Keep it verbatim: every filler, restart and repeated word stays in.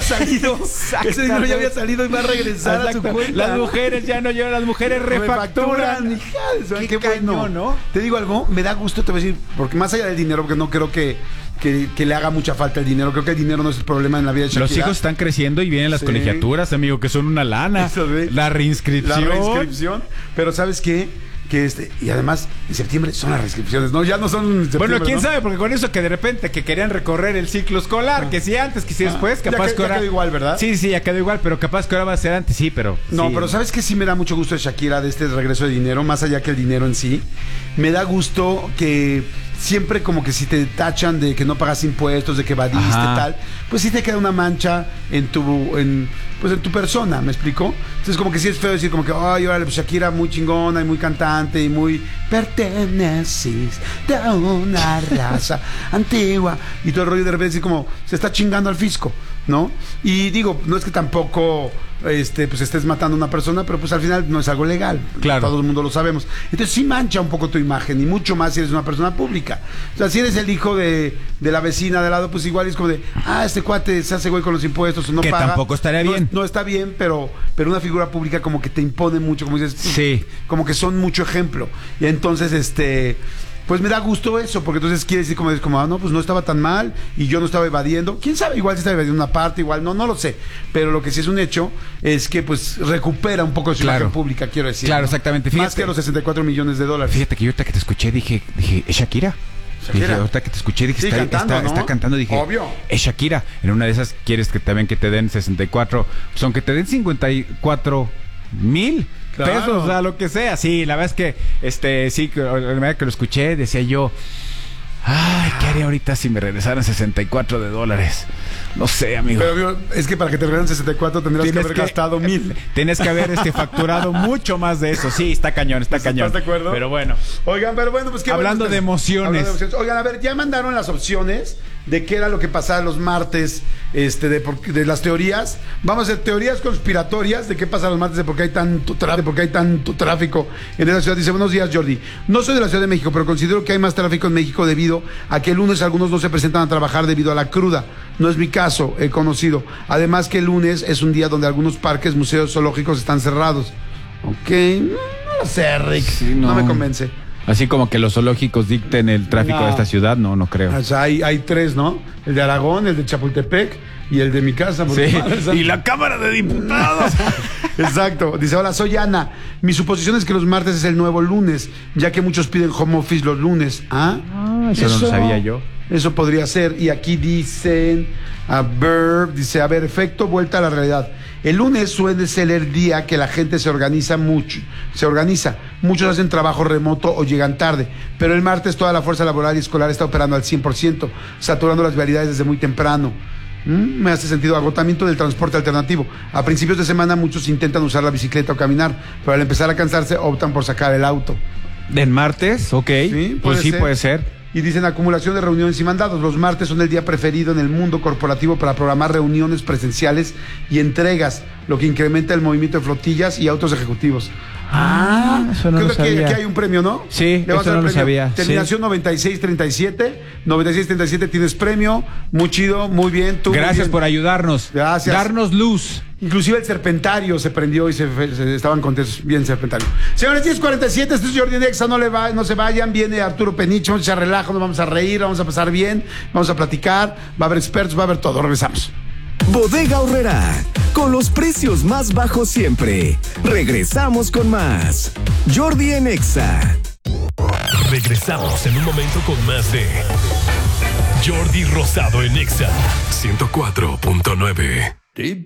salido. Ese dinero ya había salido y va a regresar Exacto. a su cuenta. Las mujeres ya no llevan, las mujeres refacturan. Hija, qué qué cañón, bueno, ¿no? Te digo algo, me da gusto, te voy a decir, porque más allá del dinero, porque no creo que, que, que le haga mucha falta el dinero. Creo que el dinero no es el problema en la vida de Shakira. Los hijos están creciendo y vienen las sí. colegiaturas, amigo, que son una lana. De, la reinscripción. La reinscripción. Pero ¿sabes qué? Que este, y además en septiembre son las reinscripciones, ¿no? Ya no son bueno, quién ¿no? sabe, porque con eso que de repente que querían recorrer el ciclo escolar, ah. que si antes, que si ah. después, capaz ya, que ahora. Ya quedó igual, ¿verdad? Sí, sí, ya quedó igual, pero capaz que ahora va a ser antes, sí, pero. No, sí. pero ¿sabes qué? Sí me da mucho gusto de Shakira, de este regreso de dinero, más allá que el dinero en sí. Me da gusto que siempre como que si te tachan de que no pagas impuestos, de que evadiste, Ajá. tal, pues sí te queda una mancha en tu, en, pues en tu persona, ¿me explico? Entonces como que sí es feo decir como que, ay, órale, pues Shakira muy chingona y muy cantante y muy perteneces de una raza antigua y todo el rollo, de repente decir como, se está chingando al fisco, ¿no? Y digo, no es que tampoco este pues estés matando a una persona, pero pues al final no es algo legal, claro. Todo el mundo lo sabemos. Entonces sí mancha un poco tu imagen, y mucho más si eres una persona pública. O sea, si eres el hijo de, de la vecina de al lado, pues igual es como de, ah, este cuate se hace güey con los impuestos o no que paga. Que tampoco estaría no, bien. No está bien, pero, pero una figura pública como que te impone mucho, como dices, sí. como que son mucho ejemplo. Y entonces, este... pues me da gusto eso, porque entonces quiere decir como, como, ah, no, pues no estaba tan mal y yo no estaba evadiendo. ¿Quién sabe? Igual si estaba evadiendo una parte, igual, no, no lo sé. Pero lo que sí es un hecho es que pues recupera un poco de su claro. imagen pública, quiero decir. Claro, ¿no? exactamente. Fíjate. Más que los sesenta y cuatro millones de dólares. Fíjate que yo ahorita que te escuché dije, dije, ¿es Shakira? Shakira. Dije, ahorita que te escuché dije, sí, está, cantando, está, ¿no? está cantando, dije, obvio. Es Shakira. En una de esas quieres que también que te den sesenta y cuatro, pues aunque te den cincuenta y cuatro mil claro. pesos, o sea, lo que sea. Sí, la verdad es que, este, sí, la verdad que lo escuché, decía yo, ay, ¿qué haría ahorita si me regresaran sesenta y cuatro de dólares? No sé, amigo. Pero es que para que te regresaran sesenta y cuatro tendrías que haber que, gastado mil. Tienes que haber este facturado mucho más de eso. Sí, está cañón, está cañón. ¿Estás de acuerdo? Pero bueno. Oigan, pero bueno, pues qué Hablando bueno, de emociones. Hablando de emociones. Oigan, a ver, ya mandaron las opciones de qué era lo que pasaba los martes, este, de, por, de las teorías. Vamos a hacer teorías conspiratorias de qué pasa los martes, de por qué hay tanto tráfico, por qué hay tanto tráfico en esa ciudad. Dice, buenos días, Jordi. No soy de la Ciudad de México, pero considero que hay más tráfico en México debido a que el lunes algunos no se presentan a trabajar debido a la cruda. No es mi caso, he conocido. Además que el lunes es un día donde algunos parques, museos, zoológicos están cerrados. Ok, no lo sé, Rick. Sí, no. no me convence. Así como que los zoológicos dicten el tráfico no. de esta ciudad, no, no creo. O sea, hay, hay tres, ¿no? El de Aragón, el de Chapultepec y el de mi casa. Sí. Y la Cámara de Diputados. Exacto. Dice, hola, soy Ana. Mi suposición es que los martes es el nuevo lunes, ya que muchos piden home office los lunes. ¿Ah? ah eso, eso no lo sabía yo. Eso podría ser. Y aquí dicen, a ver, dice, a ver, efecto, vuelta a la realidad. El lunes suele ser el día que la gente se organiza mucho, se organiza. Muchos hacen trabajo remoto o llegan tarde, pero el martes toda la fuerza laboral y escolar está operando al cien por ciento, saturando las vialidades desde muy temprano. ¿Mm? Me hace sentido. Agotamiento del transporte alternativo. A principios de semana muchos intentan usar la bicicleta o caminar, pero al empezar a cansarse optan por sacar el auto. ¿En martes? Ok. ¿Sí? Pues sí, ser. puede ser. Y dicen acumulación de reuniones y mandados. Los martes son el día preferido en el mundo corporativo para programar reuniones presenciales y entregas, lo que incrementa el movimiento de flotillas y autos ejecutivos. Ah, eso no creo lo que sabía. Aquí hay un premio, ¿no? Sí, eso no lo sabía. Terminación sí. noventa y seis treinta y siete. noventa y seis treinta y siete tienes premio. Muy chido, muy bien. Tú, Gracias muy bien. por ayudarnos. Gracias. Darnos luz. Inclusive el Serpentario se prendió y se, se estaban contentos. Bien, Serpentario. Señores, diez cuarenta y siete, esto es Jordi Nexa, no, le va, no se vayan. Viene Arturo Peniche, vamos a echar relajo, nos vamos a reír, vamos a pasar bien, vamos a platicar, va a haber expertos, va a haber todo. Regresamos. Bodega Aurrerá, con los precios más bajos siempre. Regresamos con más. Jordi en Exa. Regresamos en un momento con más de Jordi Rosado en Exa ciento cuatro punto nueve.